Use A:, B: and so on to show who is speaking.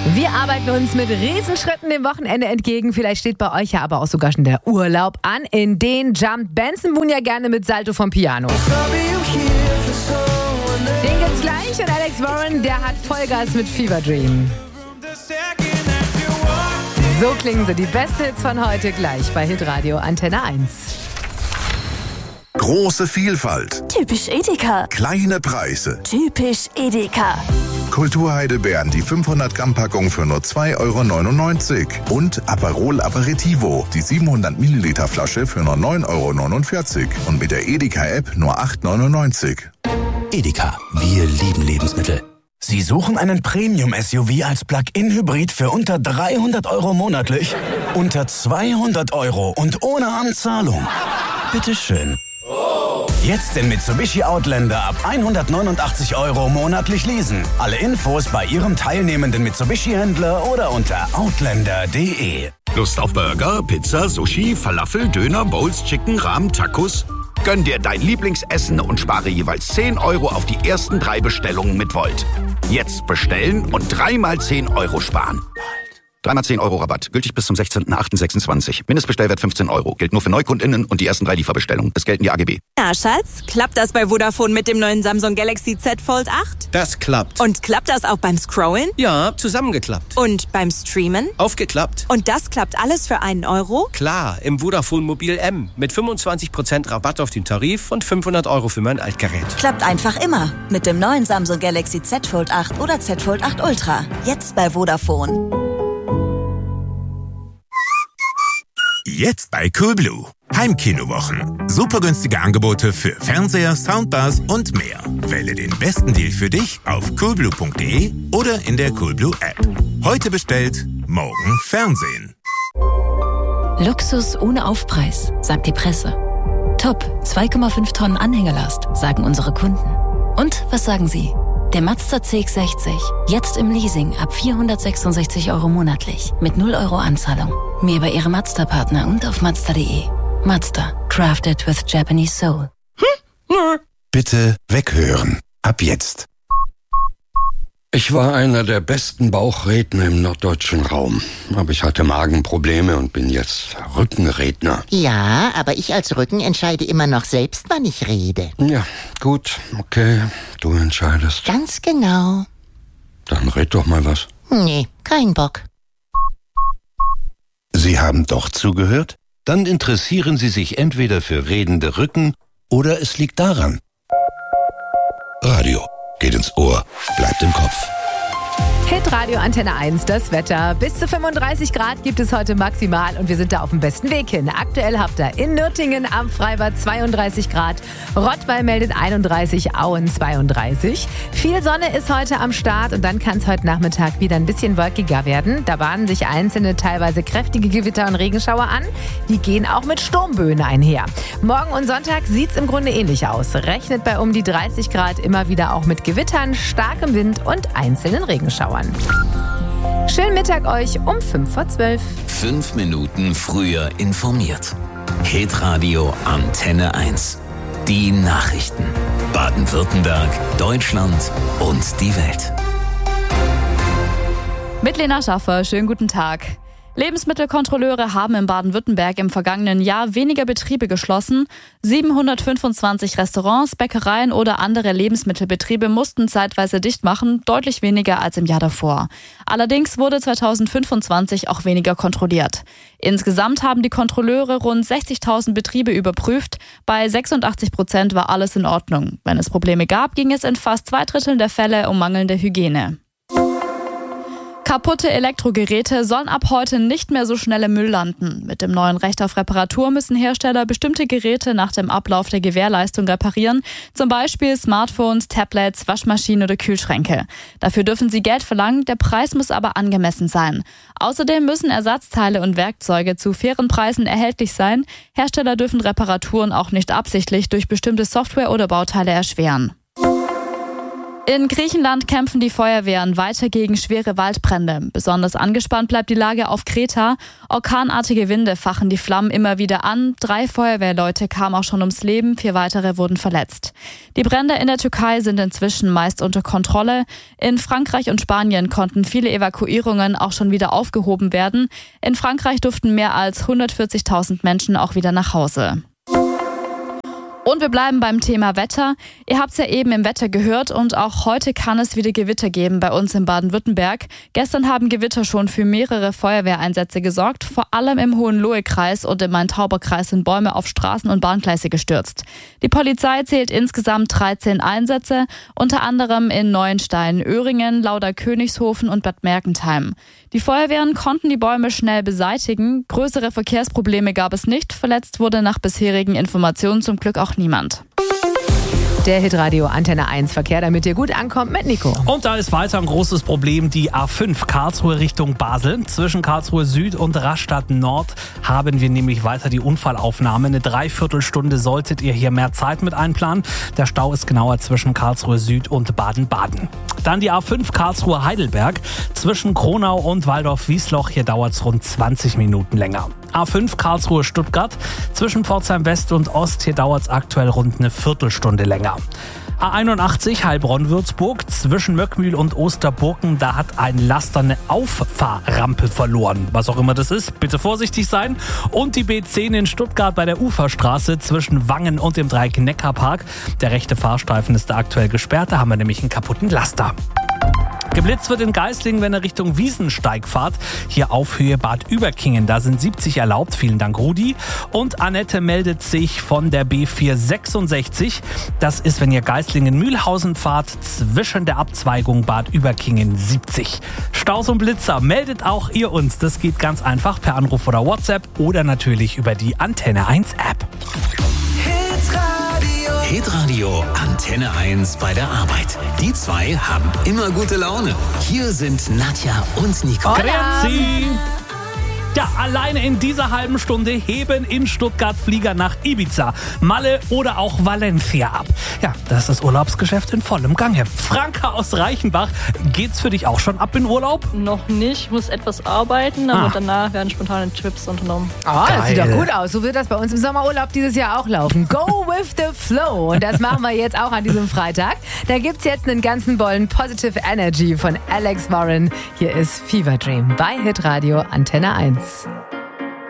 A: Wir arbeiten uns mit Riesenschritten dem Wochenende entgegen. Vielleicht steht bei euch ja aber auch sogar schon der Urlaub an. In den jumpt Benson Boone ja gerne mit Salto vom Piano. Den gibt's gleich und Alex Warren, der hat Vollgas mit Fever Dream. So klingen sie, die besten Hits von heute gleich bei Hitradio Antenne 1.
B: Große Vielfalt.
C: Typisch Edeka.
B: Kleine Preise.
C: Typisch Edeka.
B: Kulturheidelbeeren, die 500-Gramm-Packung für nur 2,99 € und Aperol Aperitivo, die 700-Milliliter-Flasche für nur 9,49 € und mit der Edeka-App nur 8,99 €.
D: Edeka, wir lieben Lebensmittel. Sie suchen einen Premium-SUV als Plug-in-Hybrid für unter 300 € monatlich? Unter 200 € und ohne Anzahlung? Bitteschön. Jetzt den Mitsubishi Outlander ab 189 € monatlich leasen. Alle Infos bei Ihrem teilnehmenden Mitsubishi-Händler oder unter outlander.de.
E: Lust auf Burger, Pizza, Sushi, Falafel, Döner, Bowls, Chicken, Ramen, Tacos? Gönn dir dein Lieblingsessen und spare jeweils 10 € auf die ersten 3 Bestellungen mit Volt. Jetzt bestellen und 3 mal 10 € sparen. 3 mal 10 € Rabatt. Gültig bis zum 16.08.26. Mindestbestellwert 15 €. Gilt nur für NeukundInnen und die ersten 3 Lieferbestellungen. Es gelten die AGB.
F: Ja, Schatz, klappt das bei Vodafone mit dem neuen Samsung Galaxy Z Fold 8?
G: Das klappt.
F: Und klappt das auch beim Scrollen?
G: Ja, zusammengeklappt.
F: Und beim Streamen?
G: Aufgeklappt.
F: Und das klappt alles für 1 €?
G: Klar, im Vodafone Mobil M. Mit 25% Rabatt auf den Tarif und 500 € für mein Altgerät.
C: Klappt einfach immer. Mit dem neuen Samsung Galaxy Z Fold 8 oder Z Fold 8 Ultra. Jetzt bei Vodafone.
H: Jetzt bei Coolblue. Heimkinowochen. Super günstige Angebote für Fernseher, Soundbars und mehr. Wähle den besten Deal für dich auf coolblue.de oder in der Coolblue App. Heute bestellt, morgen Fernsehen.
I: Luxus ohne Aufpreis, sagt die Presse. Top, 2,5 Tonnen Anhängerlast, sagen unsere Kunden. Und was sagen Sie? Der Mazda CX-60, jetzt im Leasing ab 466 € monatlich, mit 0 € Anzahlung. Mehr bei Ihrem Mazda-Partner und auf Mazda.de. Mazda, crafted with Japanese soul.
J: Bitte weghören. Ab jetzt.
K: Ich war einer der besten Bauchredner im norddeutschen Raum. Aber ich hatte Magenprobleme und bin jetzt Rückenredner.
L: Ja, aber ich als Rücken entscheide immer noch selbst, wann ich rede.
K: Ja, gut, okay, du entscheidest.
L: Ganz genau.
K: Dann red doch mal was.
L: Nee, kein Bock.
J: Sie haben doch zugehört? Dann interessieren Sie sich entweder für redende Rücken oder es liegt daran. Radio geht ins Ohr, bleibt im Kopf.
A: Hitradio Antenne 1, das Wetter. Bis zu 35 Grad gibt es heute maximal und wir sind da auf dem besten Weg hin. Aktuell habt ihr in Nürtingen am Freibad 32 Grad, Rottweil meldet 31, Auen 32. Viel Sonne ist heute am Start und dann kann es heute Nachmittag wieder ein bisschen wolkiger werden. Da bahnen sich einzelne, teilweise kräftige Gewitter und Regenschauer an. Die gehen auch mit Sturmböen einher. Morgen und Sonntag sieht es im Grunde ähnlich aus. Rechnet bei um die 30 Grad immer wieder auch mit Gewittern, starkem Wind und einzelnen Regenschauern. Schönen Mittag euch um 11:55.
D: 5 Minuten früher informiert. Hitradio Antenne 1. Die Nachrichten. Baden-Württemberg, Deutschland und die Welt.
M: Mit Lena Schaffer, schönen guten Tag. Lebensmittelkontrolleure haben in Baden-Württemberg im vergangenen Jahr weniger Betriebe geschlossen. 725 Restaurants, Bäckereien oder andere Lebensmittelbetriebe mussten zeitweise dicht machen, deutlich weniger als im Jahr davor. Allerdings wurde 2025 auch weniger kontrolliert. Insgesamt haben die Kontrolleure rund 60.000 Betriebe überprüft. Bei 86% war alles in Ordnung. Wenn es Probleme gab, ging es in fast 2/3 der Fälle um mangelnde Hygiene. Kaputte Elektrogeräte sollen ab heute nicht mehr so schnell im Müll landen. Mit dem neuen Recht auf Reparatur müssen Hersteller bestimmte Geräte nach dem Ablauf der Gewährleistung reparieren, zum Beispiel Smartphones, Tablets, Waschmaschinen oder Kühlschränke. Dafür dürfen sie Geld verlangen, der Preis muss aber angemessen sein. Außerdem müssen Ersatzteile und Werkzeuge zu fairen Preisen erhältlich sein. Hersteller dürfen Reparaturen auch nicht absichtlich durch bestimmte Software oder Bauteile erschweren. In Griechenland kämpfen die Feuerwehren weiter gegen schwere Waldbrände. Besonders angespannt bleibt die Lage auf Kreta. Orkanartige Winde fachen die Flammen immer wieder an. 3 Feuerwehrleute kamen auch schon ums Leben, 4 weitere wurden verletzt. Die Brände in der Türkei sind inzwischen meist unter Kontrolle. In Frankreich und Spanien konnten viele Evakuierungen auch schon wieder aufgehoben werden. In Frankreich durften mehr als 140.000 Menschen auch wieder nach Hause. Und wir bleiben beim Thema Wetter. Ihr habt es ja eben im Wetter gehört und auch heute kann es wieder Gewitter geben bei uns in Baden-Württemberg. Gestern haben Gewitter schon für mehrere Feuerwehreinsätze gesorgt. Vor allem im Hohenlohe-Kreis und im Main-Tauber-Kreis sind Bäume auf Straßen und Bahngleise gestürzt. Die Polizei zählt insgesamt 13 Einsätze, unter anderem in Neuenstein, Öhringen, Lauderkönigshofen und Bad Mergentheim. Die Feuerwehren konnten die Bäume schnell beseitigen. Größere Verkehrsprobleme gab es nicht. Verletzt wurde nach bisherigen Informationen zum Glück auch niemand.
A: Der Hitradio Antenne 1 Verkehr, damit ihr gut ankommt mit Nico.
N: Und da ist weiter ein großes Problem, die A5 Karlsruhe Richtung Basel. Zwischen Karlsruhe Süd und Rastatt Nord haben wir nämlich weiter die Unfallaufnahme. Eine Dreiviertelstunde solltet ihr hier mehr Zeit mit einplanen. Der Stau ist genauer zwischen Karlsruhe Süd und Baden-Baden. Dann die A5 Karlsruhe Heidelberg. Zwischen Kronau und Waldorf-Wiesloch, hier dauert es rund 20 Minuten länger. A5 Karlsruhe Stuttgart. Zwischen Pforzheim West und Ost, hier dauert es aktuell rund eine Viertelstunde länger. A81 Heilbronn-Würzburg, zwischen Möckmühl und Osterburken, da hat ein Laster eine Auffahrrampe verloren. Was auch immer das ist, bitte vorsichtig sein. Und die B10 in Stuttgart bei der Uferstraße zwischen Wangen und dem Dreieck-Neckar-Park. Der rechte Fahrstreifen ist da aktuell gesperrt, da haben wir nämlich einen kaputten Laster. Geblitzt wird in Geislingen, wenn ihr Richtung Wiesensteig fahrt. Hier auf Höhe Bad Überkingen, da sind 70 erlaubt. Vielen Dank, Rudi. Und Annette meldet sich von der B466. Das ist, wenn ihr Geislingen-Mühlhausen fahrt, zwischen der Abzweigung Bad Überkingen 70. Staus und Blitzer, meldet auch ihr uns. Das geht ganz einfach per Anruf oder WhatsApp oder natürlich über die Antenne 1 App.
O: Hitradio Antenne 1 bei der Arbeit. Die zwei haben immer gute Laune. Hier sind Nadja und Nico.
N: Grüezi! Ja, alleine in dieser halben Stunde heben in Stuttgart Flieger nach Ibiza, Malle oder auch Valencia ab. Ja, das ist das Urlaubsgeschäft in vollem Gange. Franka aus Reichenbach, geht's für dich auch schon ab in Urlaub?
P: Noch nicht, ich muss etwas arbeiten, aber danach werden spontane Trips unternommen.
A: Das sieht doch gut aus. So wird das bei uns im Sommerurlaub dieses Jahr auch laufen. Go with the flow. Und das machen wir jetzt auch an diesem Freitag. Da gibt's jetzt einen ganzen Bollen Positive Energy von Alex Warren. Hier ist Fever Dream bei Hitradio Antenne 1.